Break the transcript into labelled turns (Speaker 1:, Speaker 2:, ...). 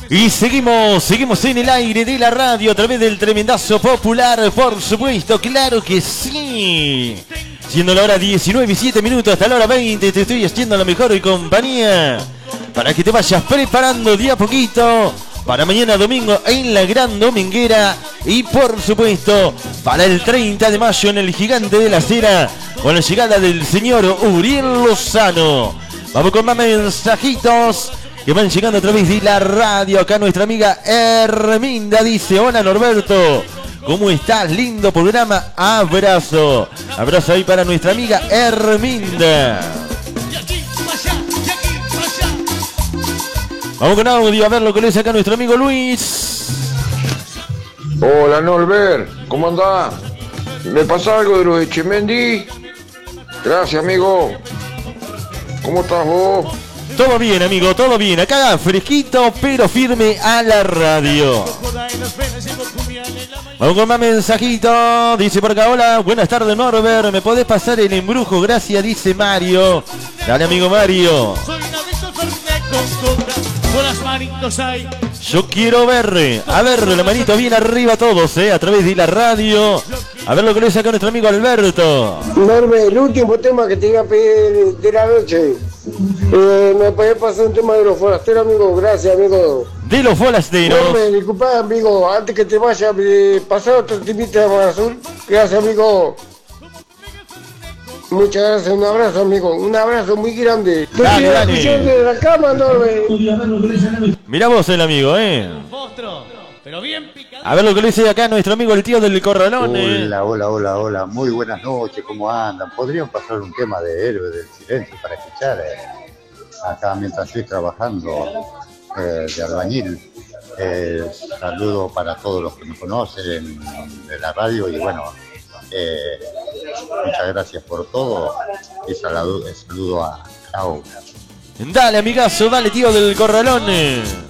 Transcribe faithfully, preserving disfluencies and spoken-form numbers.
Speaker 1: Y seguimos, seguimos en el aire de la radio a través del tremendazo popular, por supuesto, claro que sí. Siendo la hora diecinueve y siete minutos hasta la hora veinte, te estoy haciendo la mejor compañía para que te vayas preparando de a poquito para mañana domingo en la Gran Dominguera y por supuesto para el treinta de mayo en el Gigante de la Acera con la llegada del señor Uriel Lozano. Vamos con más mensajitos que van llegando a través de la radio. Acá nuestra amiga Herminda dice: hola Norberto, ¿cómo estás? Lindo programa, abrazo. Abrazo ahí para nuestra amiga Herminda. Vamos con audio a ver lo que le dice acá nuestro amigo Luis.
Speaker 2: Hola Norbert, ¿cómo andás? ¿Me pasa algo de los Echemendy? Gracias, amigo. ¿Cómo estás vos?
Speaker 1: Todo bien, amigo, todo bien. Acá fresquito, pero firme a la radio. Vamos con más mensajitos. Dice por acá: hola, buenas tardes Norbert. ¿Me podés pasar el embrujo? Gracias, dice Mario. Dale, amigo Mario. Yo quiero ver, a ver, la manito bien arriba todos, eh, a través de la radio. A ver lo que le dice acá nuestro amigo Alberto.
Speaker 3: Norbe, el último tema que te iba a pedir de la noche. Eh, ¿Me podés pasar un tema de los forasteros, amigo? Gracias, amigo.
Speaker 1: De los forasteros.
Speaker 3: Norbe, disculpa, amigo, antes que te vaya, eh, pasar otro timita de Mar Azul. Gracias, amigo. Muchas gracias, un abrazo, amigo, un abrazo muy grande.
Speaker 1: Dale,
Speaker 3: Estoy
Speaker 1: dale.
Speaker 3: escuchando de la cama, Norbe.
Speaker 1: Mirá vos el amigo, eh. A ver lo que le dice acá nuestro amigo el tío del Corralón. eh.
Speaker 4: Hola, hola, hola, hola, muy buenas noches, ¿cómo andan? ¿Podrían pasar un tema de Héroe del Silencio para escuchar eh, acá mientras estoy trabajando eh, de albañil? Eh, saludo para todos los que me conocen de la radio y bueno, eh, muchas gracias por todo y saludo, saludo a Laura.
Speaker 1: Dale, amigazo, dale, tío del Corralón. eh.